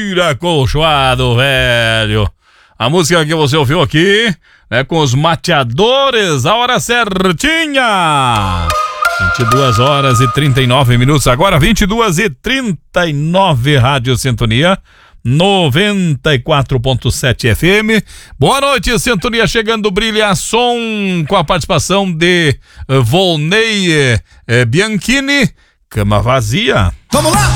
Vira Colchoado, velho. A música que você ouviu aqui, né, com os mateadores, a hora certinha. 22 horas e 39 minutos, agora 22 e 39, Rádio Sintonia 94.7 FM. Boa noite, Sintonia chegando, brilha som, com a participação de Volney Bianchini, Cama Vazia. Vamos lá!